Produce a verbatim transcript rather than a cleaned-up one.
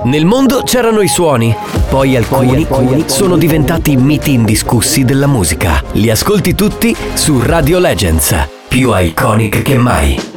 Nel mondo c'erano i suoni, poi alcuni, poi alcuni sono diventati miti indiscussi della musica. Li ascolti tutti su Radio Legends, più iconic che mai.